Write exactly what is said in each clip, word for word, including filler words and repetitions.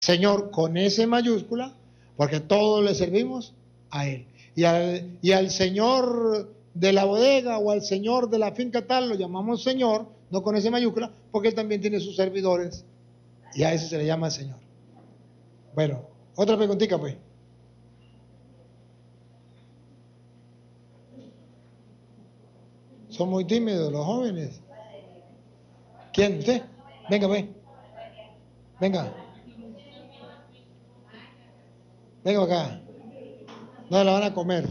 Señor con S mayúscula, porque todos le servimos a Él. Y al, y al Señor de la bodega o al Señor de la finca tal lo llamamos Señor, no con S mayúscula, porque Él también tiene sus servidores y a ese se le llama Señor. Bueno, otra preguntita pues. Son muy tímidos los jóvenes. ¿Quién? ¿Usted? Venga pues. Venga. Venga acá. No la van a comer.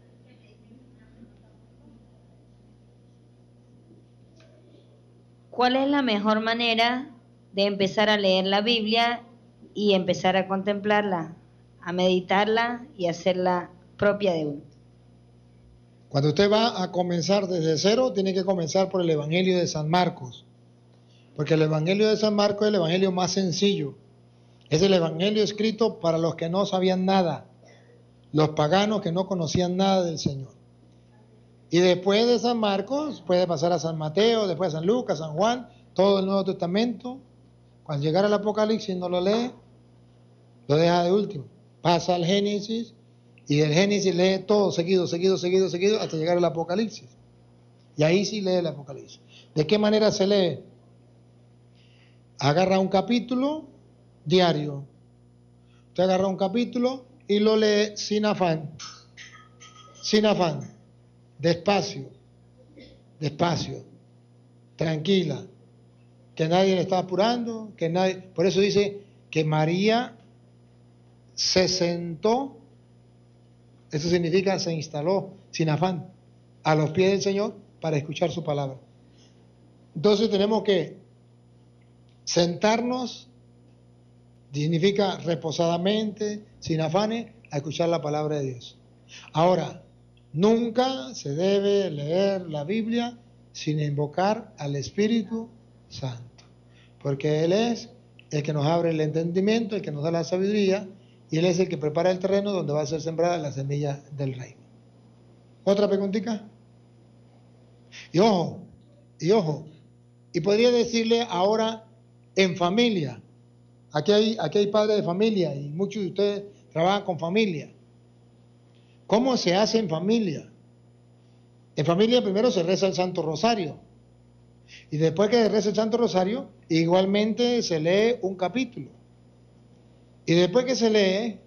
¿Cuál es la mejor manera de empezar a leer la Biblia y empezar a contemplarla, a meditarla y hacerla propia de uno? Cuando usted va a comenzar desde cero, tiene que comenzar por el Evangelio de San Marcos. Porque el Evangelio de San Marcos es el Evangelio más sencillo. Es el Evangelio escrito para los que no sabían nada, los paganos que no conocían nada del Señor. Y después de San Marcos, puede pasar a San Mateo, después a San Lucas, San Juan, todo el Nuevo Testamento. Cuando llegara al Apocalipsis no lo lee, lo deja de último. Pasa al Génesis y del Génesis lee todo seguido, seguido, seguido, seguido, hasta llegar al Apocalipsis. Y ahí sí lee el Apocalipsis. ¿De qué manera se lee? Agarra un capítulo diario. Usted agarra un capítulo y lo lee sin afán. Sin afán. Despacio. Despacio. Tranquila. Que nadie le está apurando. Que nadie... Por eso dice que María se sentó. Eso significa se instaló sin afán a los pies del Señor para escuchar su palabra. Entonces tenemos que sentarnos, significa reposadamente, sin afanes, a escuchar la palabra de Dios. Ahora, nunca se debe leer la Biblia sin invocar al Espíritu Santo, porque Él es el que nos abre el entendimiento, el que nos da la sabiduría, y Él es el que prepara el terreno donde va a ser sembrada la semilla del reino. ¿Otra preguntita? Y ojo, y ojo, y podría decirle ahora en familia. Aquí hay, aquí hay padres de familia y muchos de ustedes trabajan con familia. ¿Cómo se hace en familia? En familia primero se reza el Santo Rosario. Y después que se reza el Santo Rosario, igualmente se lee un capítulo. Y después que se lee,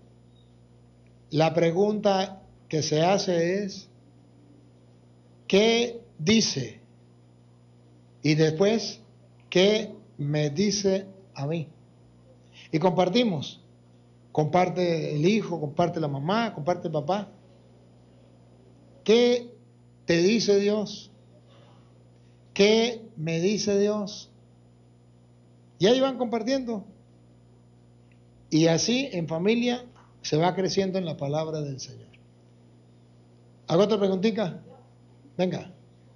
la pregunta que se hace es, ¿qué dice? Y después, ¿qué me dice a mí? Y compartimos. Comparte el hijo, comparte la mamá, comparte el papá. ¿Qué te dice Dios? ¿Qué me dice Dios? Y ahí van compartiendo. Y así en familia se va creciendo en la palabra del Señor. ¿Hago otra preguntita? Venga.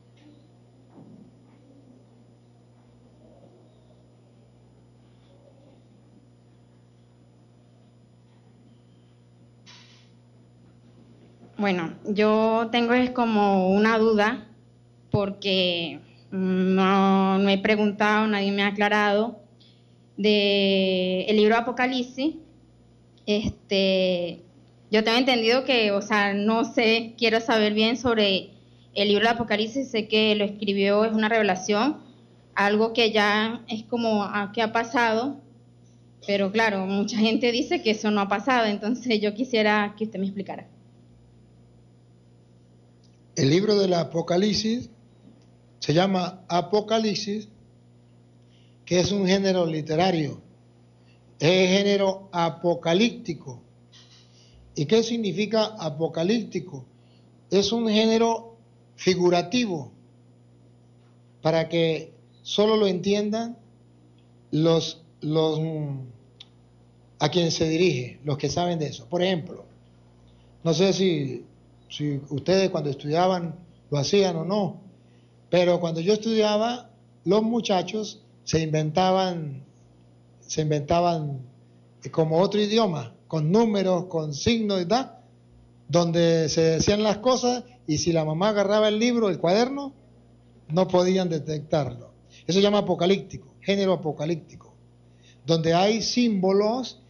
Bueno, yo tengo es como una duda porque no, no he preguntado, nadie me ha aclarado de el libro Apocalipsis. Este, yo tengo entendido que, o sea, no sé, quiero saber bien sobre el libro de Apocalipsis. Sé que lo escribió, es una revelación, algo que ya es como a, que ha pasado, pero claro, mucha gente dice que eso no ha pasado, entonces yo quisiera que usted me explicara. El libro del Apocalipsis se llama Apocalipsis, que es un género literario, es género apocalíptico. ¿Y qué significa apocalíptico? Es un género figurativo, para que solo lo entiendan los, los a quien se dirige, los que saben de eso. Por ejemplo, no sé si, si ustedes cuando estudiaban lo hacían o no, pero cuando yo estudiaba, los muchachos se inventaban, se inventaban como otro idioma, con números, con signos y tal, donde se decían las cosas, y si la mamá agarraba el libro, el cuaderno, no podían detectarlo. Eso se llama apocalíptico, género apocalíptico, donde hay símbolos